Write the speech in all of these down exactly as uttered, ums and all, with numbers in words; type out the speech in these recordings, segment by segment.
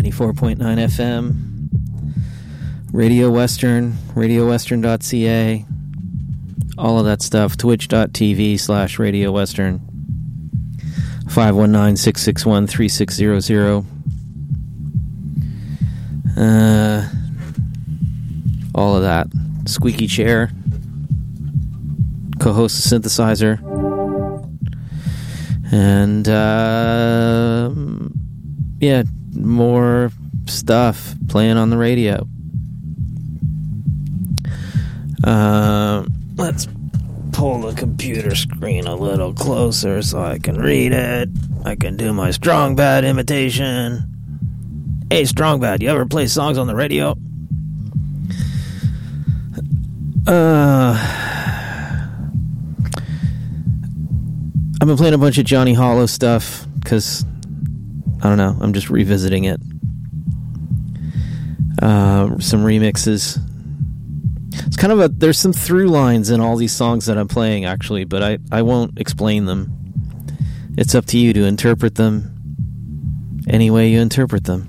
ninety-four point nine F M, Radio Western, radio western dot c a, all of that stuff, twitch.tv slash Radio Western, five one nine, six six one, three six zero zero. Uh, all of that. Squeaky chair, co-host synthesizer, and uh, yeah, more stuff playing on the radio. Uh, let's pull the computer screen a little closer so I can read it. I can do my Strong Bad imitation. Hey, Strong Bad, you ever play songs on the radio? Uh, I've been playing a bunch of Johnny Hollow stuff because, I don't know, I'm just revisiting it. Uh, some remixes. It's kind of a, there's some through lines in all these songs that I'm playing, actually, but I, I won't explain them. It's up to you to interpret them any way you interpret them.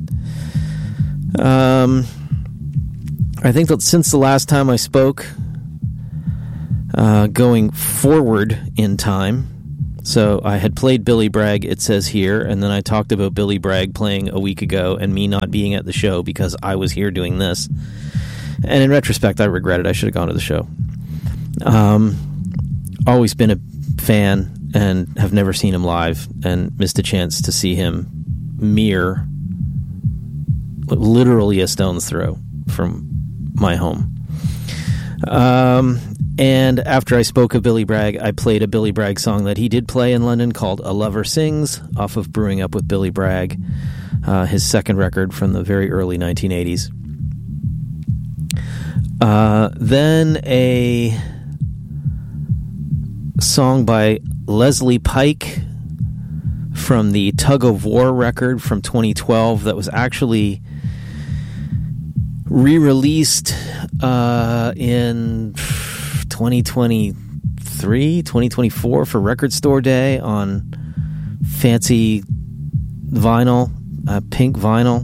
Um, I think that since the last time I spoke, uh, going forward in time, so I had played Billy Bragg, it says here, and then I talked about Billy Bragg playing a week ago and me not being at the show because I was here doing this. And in retrospect, I regret it. I should have gone to the show. Um, always been a fan and have never seen him live and missed a chance to see him mere, literally a stone's throw from my home. Um, and after I spoke of Billy Bragg, I played a Billy Bragg song that he did play in London called A Lover Sings, off of Brewing Up with Billy Bragg, uh, his second record from the very early nineteen eighties. Uh, then a song by Leslie Pike from the Tug of War record from twenty twelve that was actually re-released uh, in twenty twenty-three, twenty twenty-four for Record Store Day on fancy vinyl, uh, pink vinyl,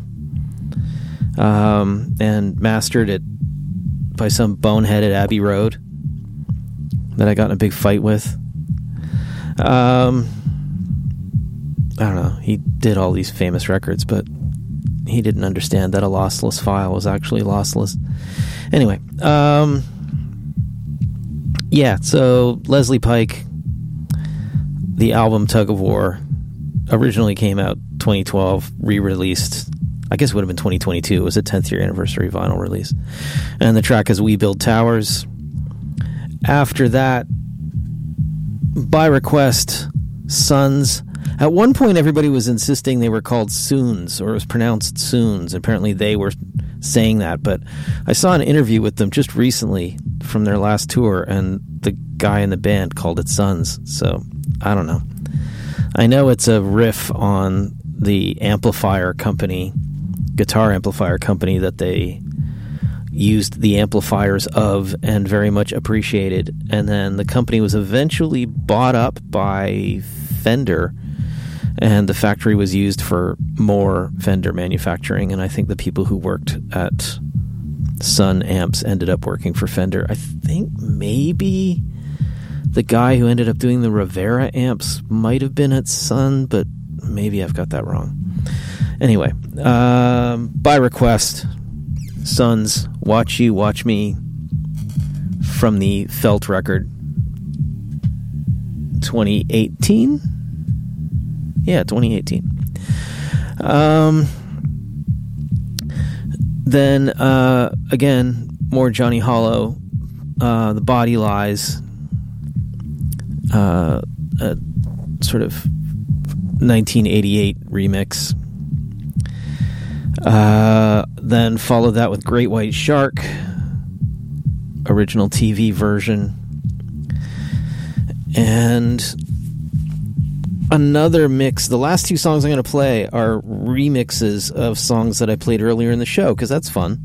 um, and mastered it by some bonehead at Abbey Road that I got in a big fight with. Um, I don't know. He did all these famous records, but he didn't understand that a lossless file was actually lossless. Anyway, um, yeah, so Leslie Pike, the album Tug of War, originally came out twenty twelve, re-released, I guess it would have been twenty twenty-two. It was a tenth year anniversary vinyl release. And the track is We Build Towers. After that, by request, Sons. At one point, everybody was insisting they were called Soons, or it was pronounced Soons. Apparently, they were saying that. But I saw an interview with them just recently from their last tour, and the guy in the band called it Sons. So, I don't know. I know it's a riff on the amplifier company, guitar amplifier company that they used the amplifiers of and very much appreciated. And then the company was eventually bought up by Fender, and the factory was used for more Fender manufacturing. And I think the people who worked at Sun Amps ended up working for Fender. I think maybe the guy who ended up doing the Rivera amps might have been at Sun, but maybe I've got that wrong. Anyway, um, by request, Sons, Watch You, Watch Me, from the Felt record, twenty eighteen? Yeah, twenty eighteen. Um, then, uh, again, more Johnny Hollow, uh, The Body Lies, uh, a sort of nineteen eighty-eight remix. Uh, then followed that with Great White Shark, original T V version. And another mix. The last two songs I'm going to play are remixes of songs that I played earlier in the show, because that's fun.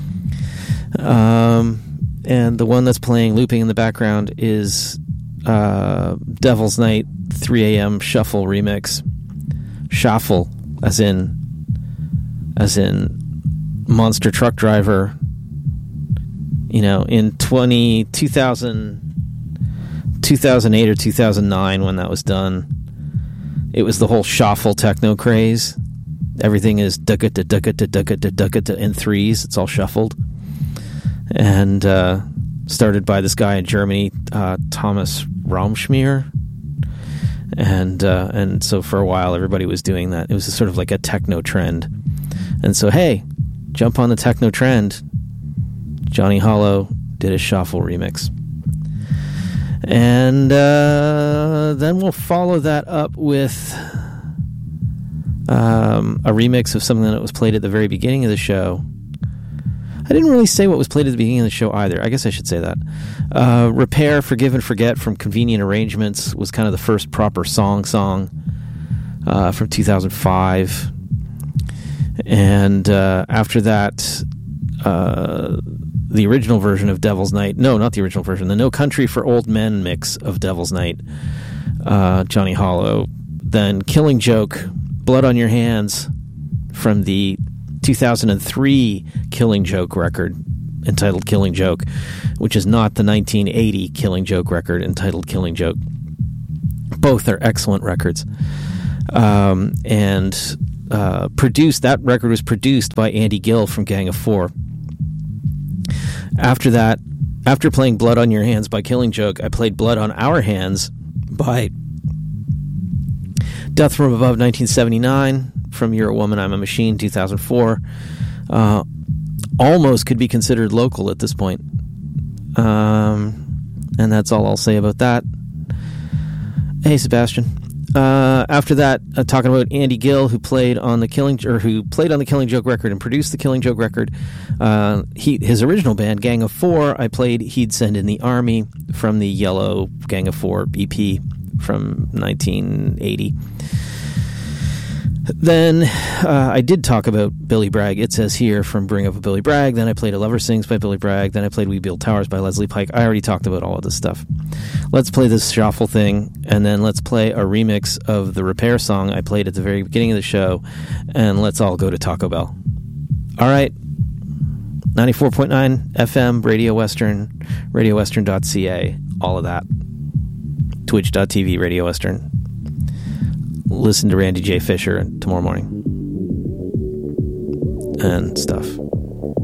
Um, and the one that's playing, looping in the background, is uh, Devil's Night three a.m. Shuffle remix. Shuffle, as in as in Monster Truck Driver. You know, in twenty, two thousand, two thousand eight or two thousand nine when that was done, it was the whole shuffle techno craze. Everything is duckata duckata duckata duckata in threes. It's all shuffled. And uh, started by this guy in Germany, uh, Thomas Raumschmier. And uh, and so for a while everybody was doing that. It was sort of like a techno trend. And so, hey, jump on the techno trend. Johnny Hollow did a shuffle remix. And uh, then we'll follow that up with um, a remix of something that was played at the very beginning of the show. I didn't really say what was played at the beginning of the show either. I guess I should say that. Uh, Repair, Forgive and Forget from Convenient Arrangements was kind of the first proper song song uh, from two thousand five. And uh, after that, uh, the original version of Devil's Night. No, not the original version. The No Country for Old Men mix of Devil's Night. Uh, Johnny Hollow. Then Killing Joke, Blood on Your Hands from the two thousand three Killing Joke record entitled Killing Joke, which is not the nineteen eighty Killing Joke record entitled Killing Joke. Both are excellent records. Um, and uh, produced, that record was produced by Andy Gill from Gang of Four. After that, after playing Blood on Your Hands by Killing Joke, I played Blood on Our Hands by Death from Above nineteen seventy-nine, from You're a Woman, I'm a Machine two thousand four. Uh, almost could be considered local at this point. Um, and that's all I'll say about that. Hey, Sebastian. Uh, after that, uh, talking about Andy Gill, who played on the Killing or who played on the Killing Joke record and produced the Killing Joke record. Uh, he his original band, Gang of Four, I played He'd Send in the Army from the Yellow Gang of Four E P from nineteen eighty. Then uh, I did talk about Billy Bragg. It says here from Bring Up a Billy Bragg. Then I played A Lover Sings by Billy Bragg. Then I played We Build Towers by Leslie Pike. I already talked about all of this stuff. Let's play this shuffle thing, and then let's play a remix of the Repair song I played at the very beginning of the show, and let's all go to Taco Bell. All right. ninety-four point nine F M, Radio Western, radio western dot c a, all of that. Twitch dot t v, Radio Western. Listen to Randy J. Fisher tomorrow morning and stuff.